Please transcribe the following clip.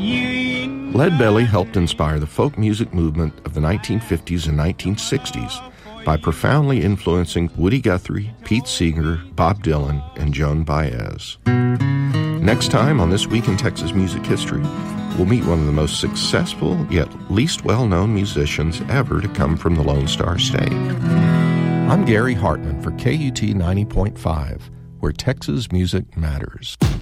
Leadbelly helped inspire the folk music movement of the 1950s and 1960s by profoundly influencing Woody Guthrie, Pete Seeger, Bob Dylan, and Joan Baez. Next time on This Week in Texas Music History, we'll meet one of the most successful yet least well-known musicians ever to come from the Lone Star State. I'm Gary Hartman for KUT 90.5, where Texas music matters.